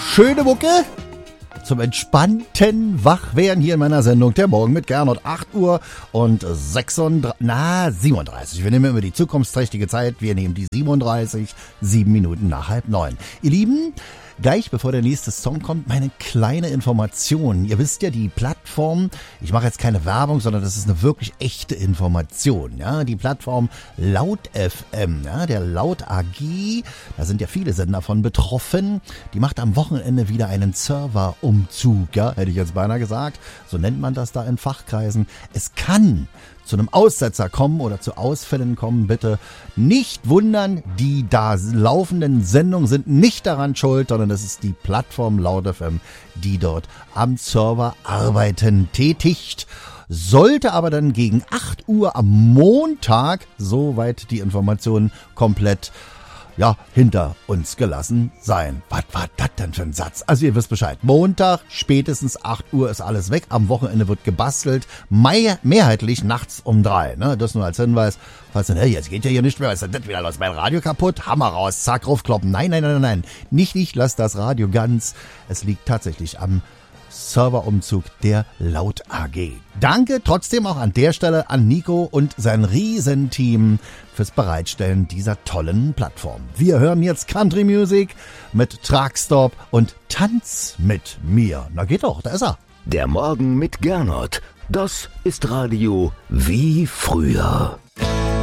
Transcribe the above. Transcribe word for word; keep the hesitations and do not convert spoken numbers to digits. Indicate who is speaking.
Speaker 1: schöne Mucke zum entspannten Wachwerden hier in meiner Sendung Der Morgen mit Gernot. acht Uhr und sechsunddreißig, na siebenunddreißig. Wir nehmen immer die zukunftsträchtige Zeit. Wir nehmen die siebenunddreißig, sieben Minuten nach halb neun. Ihr Lieben, gleich bevor der nächste Song kommt, meine kleine Information. Ihr wisst ja, die Plattform, ich mache jetzt keine Werbung, sondern das ist eine wirklich echte Information. Ja, die Plattform Laut F M, ja, der Laut A G, da sind ja viele Sender von betroffen. Die macht am Wochenende wieder einen Serverumzug, ja, hätte ich jetzt beinahe gesagt. So nennt man das da in Fachkreisen. Es kann zu einem Aussetzer kommen oder zu Ausfällen kommen, bitte nicht wundern. Die da laufenden Sendungen sind nicht daran schuld, sondern es ist die Plattform Laut F M, die dort am Server arbeiten tätigt. Sollte aber dann gegen acht Uhr am Montag, soweit die Informationen, komplett ja, hinter uns gelassen sein. Was war das denn für ein Satz? Also ihr wisst Bescheid. Montag, spätestens acht Uhr ist alles weg. Am Wochenende wird gebastelt. Mai, mehrheitlich nachts um drei. Ne? Das nur als Hinweis. Falls dann, hey, jetzt geht ja hier nicht mehr. Was ist denn das wieder los? Mein Radio kaputt? Hammer raus. Zack, raufkloppen. Nein, nein, nein, nein. Nicht ich, lass das Radio ganz. Es liegt tatsächlich am Serverumzug der Laut A G. Danke trotzdem auch an der Stelle an Nico und sein Riesenteam fürs Bereitstellen dieser tollen Plattform. Wir hören jetzt Country Music mit Truckstop und Tanz mit mir. Na geht doch, da ist er.
Speaker 2: Der Morgen mit Gernot. Das ist Radio wie früher.